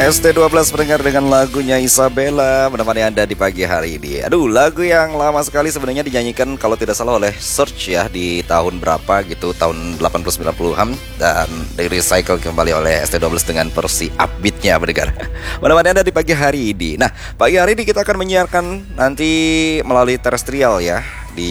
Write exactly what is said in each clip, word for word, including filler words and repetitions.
S T dua belas mendengar dengan lagunya Isabella menemani Anda di pagi hari ini. Aduh, lagu yang lama sekali sebenarnya dinyanyikan kalau tidak salah oleh Search ya, di tahun berapa gitu, tahun delapan puluh sembilan puluhan, dan di recycle kembali oleh S T dua belas dengan versi upbeatnya mendengar menemani Anda di pagi hari ini. Nah, pagi hari ini kita akan menyiarkan nanti melalui terestrial ya,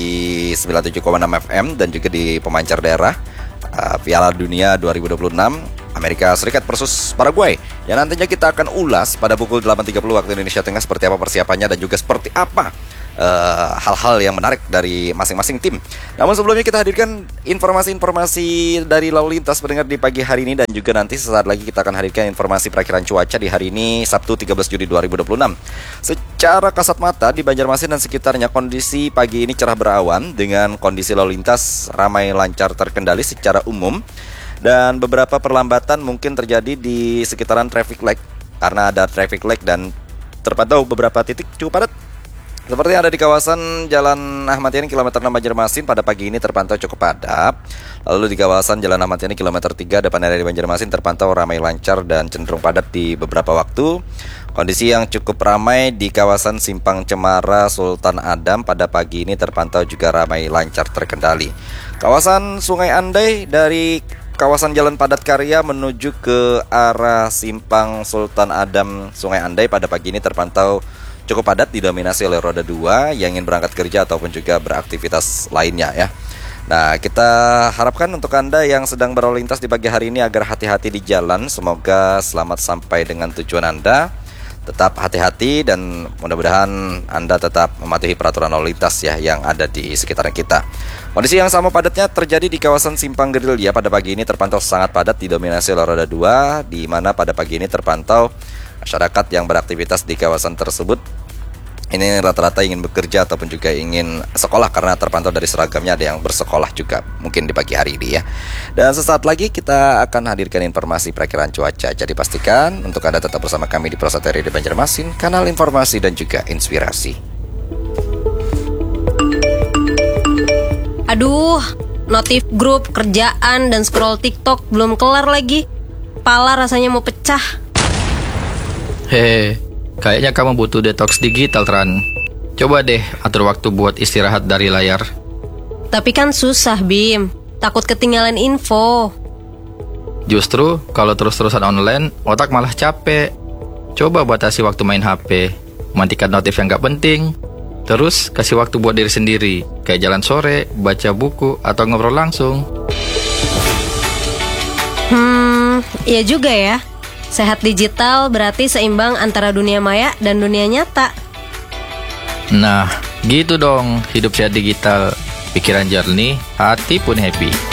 di sembilan puluh tujuh koma enam F M dan juga di pemancar daerah uh, Piala Dunia dua ribu dua puluh enam Amerika Serikat versus Paraguay, yang nantinya kita akan ulas pada pukul delapan tiga puluh waktu Indonesia Tengah seperti apa persiapannya dan juga seperti apa uh, hal-hal yang menarik dari masing-masing tim. Namun sebelumnya kita hadirkan informasi-informasi dari lalu lintas pendengar di pagi hari ini, dan juga nanti sesaat lagi kita akan hadirkan informasi perakiran cuaca di hari ini Sabtu tiga belas Juli dua ribu dua puluh enam. Secara kasat mata di Banjarmasin dan sekitarnya kondisi pagi ini cerah berawan dengan kondisi lalu lintas ramai lancar terkendali secara umum. Dan beberapa perlambatan mungkin terjadi di sekitaran traffic light karena ada traffic light dan terpantau beberapa titik cukup padat. Seperti yang ada di kawasan Jalan Ahmad Yani kilometer enam Banjarmasin pada pagi ini terpantau cukup padat. Lalu di kawasan Jalan Ahmad Yani kilometer tiga depan area di Banjarmasin terpantau ramai lancar dan cenderung padat di beberapa waktu. Kondisi yang cukup ramai di kawasan Simpang Cemara Sultan Adam pada pagi ini terpantau juga ramai lancar terkendali. Kawasan Sungai Andai dari kawasan Jalan Padat Karya menuju ke arah Simpang Sultan Adam Sungai Andai pada pagi ini terpantau cukup padat, didominasi oleh roda dua yang ingin berangkat kerja ataupun juga beraktivitas lainnya ya. Nah, kita harapkan untuk Anda yang sedang berlalu lintas di pagi hari ini agar hati-hati di jalan. Semoga selamat sampai dengan tujuan Anda. Tetap hati-hati dan mudah-mudahan Anda tetap mematuhi peraturan lalu lintas ya yang ada di sekitaran kita. Kondisi yang sama padatnya terjadi di kawasan Simpang Gerilya pada pagi ini terpantau sangat padat, didominasi oleh roda dua, di mana pada pagi ini terpantau masyarakat yang beraktivitas di kawasan tersebut ini rata-rata ingin bekerja ataupun juga ingin sekolah, karena terpantau dari seragamnya ada yang bersekolah juga mungkin di pagi hari ini ya. Dan sesaat lagi kita akan hadirkan informasi perakiraan cuaca. Jadi pastikan untuk Anda tetap bersama kami di Prosateri di Banjarmasin, kanal informasi dan juga inspirasi. Aduh, notif grup, kerjaan, dan scroll TikTok belum kelar lagi. Pala rasanya mau pecah. Hehe, kayaknya kamu butuh detox digital, Tran. Coba deh atur waktu buat istirahat dari layar. Tapi kan susah, Bim. Takut ketinggalan info. Justru kalau terus-terusan online, otak malah capek. Coba batasi waktu main H P, matikan notif yang gak penting. Terus kasih waktu buat diri sendiri, kayak jalan sore, baca buku, atau ngobrol langsung. Hmm, iya juga ya. Sehat digital berarti seimbang antara dunia maya dan dunia nyata. Nah, gitu dong, hidup sehat digital. Pikiran jernih, hati pun happy.